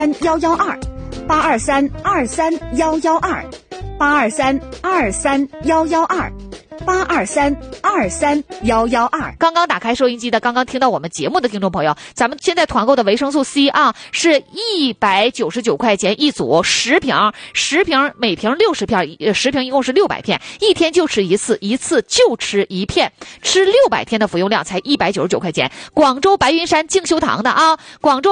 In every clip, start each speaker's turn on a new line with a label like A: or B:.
A: 823231128232112，823231112，823231112。刚刚打开收音机的，刚刚听到我们节目的听众朋友，咱们现在团购的维生素 C 啊，是199块钱一组，10瓶，每瓶60片，10瓶一共是600片，一天就吃一次，一次就吃1片，吃600天的服用量才199块钱。广州白云山净修堂的啊，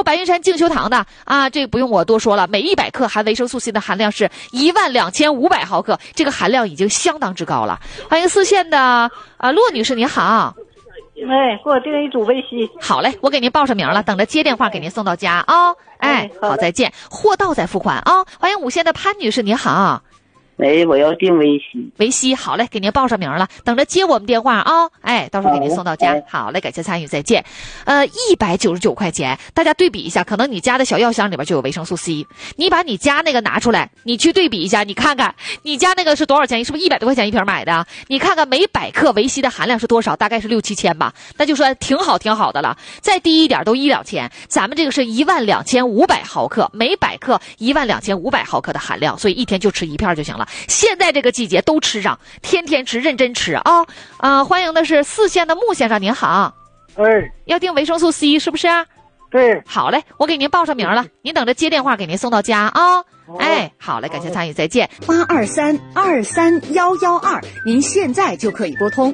A: 这个不用我多说了，每100克含维生素 C 的含量是12500毫克，这个含量已经相当之高了。欢迎四线的骆女士，您好。
B: 给我订一组维 C。
A: 好嘞，我给您报上名了，等着接电话给您送到家啊。好，再见，货到再付款啊。欢迎五线的潘女士，您好。
B: 我要订维
A: C，好嘞，给您报上名了，等着接我们电话啊。到时候给您送到家。好嘞，感谢参与，再见。199块钱，大家对比一下，可能你家的小药箱里边就有维生素 C， 你把你家那个拿出来，你去对比一下，你看看你家那个是多少钱？是不是100多块钱一瓶买的？你看看每100克维 C 的含量是多少？大概是6、7千吧，那就说挺好的了。再低一点都1、2千，咱们这个是12500毫克，每100克12500毫克的含量，所以一天就吃1片就行了。现在这个季节都吃上，天天吃，认真吃啊！欢迎的是四线的穆先生，您好。要订维生素 C 是不是？
B: 对。
A: 好嘞，我给您报上名了，您等着接电话给您送到家啊。好嘞，感谢参与，再见。
C: 823231112，您现在就可以拨通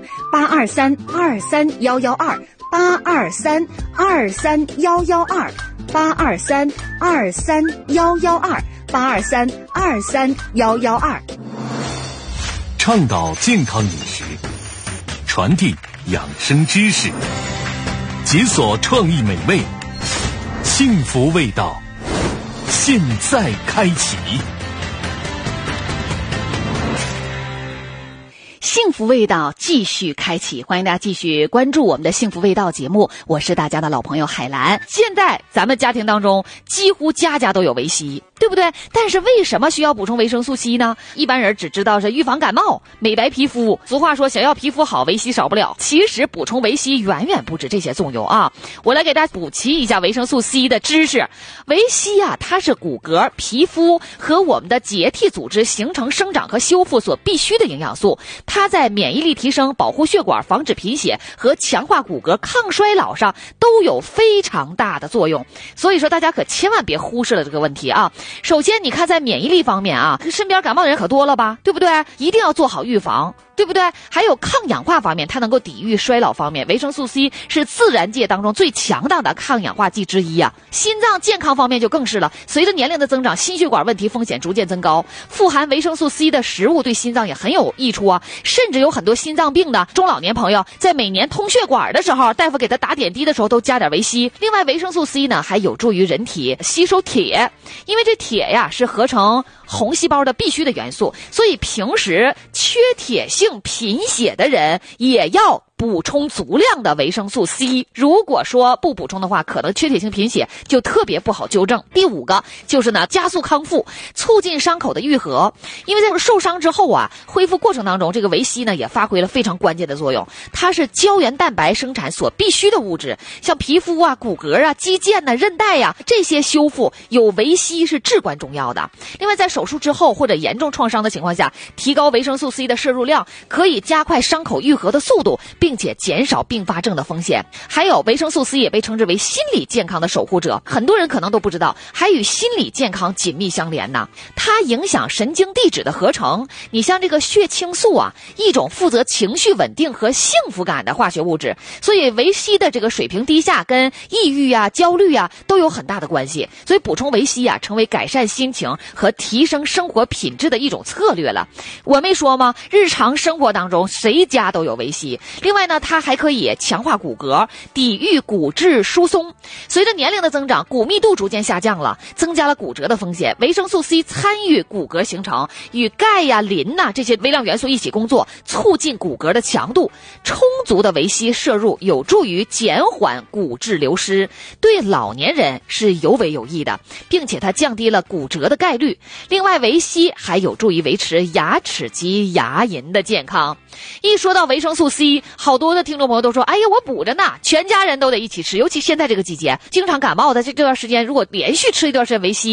C: 823231112，823231112，823231112，823231112。
D: 倡导健康饮食，传递养生知识，解锁创意美味，幸福味道，现在开启。
A: 幸福味道继续开启，欢迎大家继续关注我们的幸福味道节目，我是大家的老朋友海兰。现在咱们家庭当中几乎家家都有维 C，对不对？但是为什么需要补充维生素 C 呢？一般人只知道是预防感冒、美白皮肤。俗话说，想要皮肤好，维 C 少不了。其实补充维 C 远远不止这些作用啊！我来给大家补齐一下维生素 C 的知识。维 C 啊，它是骨骼、皮肤和我们的结缔组织形成、生长和修复所必须的营养素。它在免疫力提升、保护血管、防止贫血和强化骨骼、抗衰老上都有非常大的作用。所以说，大家可千万别忽视了这个问题啊！首先，你看在免疫力方面啊，身边感冒的人可多了吧，对不对？一定要做好预防，对不对？还有抗氧化方面，它能够抵御衰老方面，维生素 C 是自然界当中最强大的抗氧化剂之一啊。心脏健康方面就更是了，随着年龄的增长，心血管问题风险逐渐增高，富含维生素 C 的食物对心脏也很有益处啊。甚至有很多心脏病的中老年朋友，在每年通血管的时候，大夫给他打点滴的时候都加点维 C。另外，维生素 C 呢还有助于人体吸收铁，因为这铁呀是合成红细胞的必须的元素，所以平时缺铁性贫血的人也要补充足量的维生素 C， 如果说不补充的话，可能缺铁性贫血就特别不好纠正。第5个就是呢，加速康复，促进伤口的愈合。因为在受伤之后啊，恢复过程当中，这个维 C 呢也发挥了非常关键的作用。它是胶原蛋白生产所必须的物质，像皮肤啊、骨骼啊、肌腱呐、韧带呀，这些修复有维 C 是至关重要的。另外，在手术之后或者严重创伤的情况下，提高维生素 C 的摄入量，可以加快伤口愈合的速度，并且减少并发症的风险。还有维生素 C 也被称之为心理健康的守护者，很多人可能都不知道，还与心理健康紧密相连呢。它影响神经递质的合成。你像这个血清素啊，一种负责情绪稳定和幸福感的化学物质，所以维 C 的这个水平低下跟抑郁啊、焦虑啊都有很大的关系。所以补充维 C 啊，成为改善心情和提升生活品质的一种策略了。我没说吗？日常生活当中谁家都有维 C。另外呢，它还可以强化骨骼，抵御骨质疏松。随着年龄的增长，骨密度逐渐下降了，增加了骨折的风险。维生素 C 参与骨骼形成，与钙呀、磷呐这些微量元素一起工作，促进骨骼的强度。充足的维 C 摄入有助于减缓骨质流失，对老年人是尤为有益的，并且它降低了骨折的概率。另外，维 C 还有助于维持牙齿及牙龈的健康。一说到维生素 C， 好多的听众朋友都说，哎呀，我补着呢，全家人都得一起吃，尤其现在这个季节，经常感冒的这段时间，如果连续吃一段时间维 C，